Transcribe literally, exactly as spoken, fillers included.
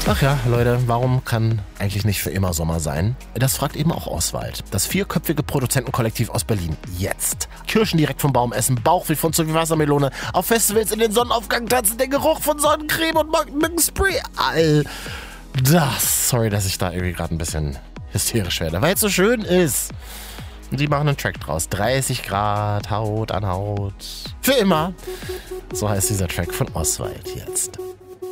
Ach ja, Leute, warum kann eigentlich nicht für immer Sommer sein? Das fragt eben auch Oswald. Das vierköpfige Produzentenkollektiv aus Berlin. Jetzt. Kirschen direkt vom Baum essen, Bauchweh von zu viel Wassermelone, auf Festivals in den Sonnenaufgang tanzen, der Geruch von Sonnencreme und Mückenspray. All das. Sorry, dass ich da irgendwie gerade ein bisschen hysterisch werde, weil es so schön ist. Und die machen einen Track draus. dreißig Grad, Haut an Haut. Für immer. So heißt dieser Track von Oswald jetzt.